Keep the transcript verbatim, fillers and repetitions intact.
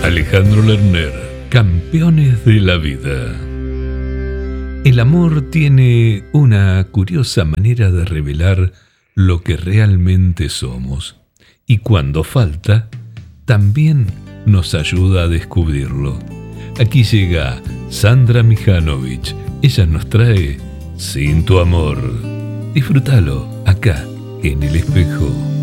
Alejandro Lerner, Campeones de la Vida. El amor tiene una curiosa manera de revelar lo que realmente somos, y cuando falta, también nos ayuda a descubrirlo. Aquí llega Sandra Mihanovich. Ella nos trae Sin tu amor. Disfrútalo acá en El Espejo.